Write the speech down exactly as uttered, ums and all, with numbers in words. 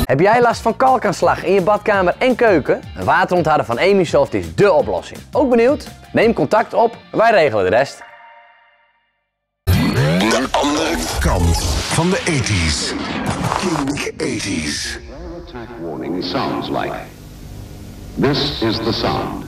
Heb jij last van kalkaanslag in je badkamer en keuken? Een waterontharder van Emisoft is dé oplossing. Ook benieuwd? Neem contact op, wij regelen de rest. De andere kant van de eighties. Kink eighties. Attack warning sounds like. This is the sound.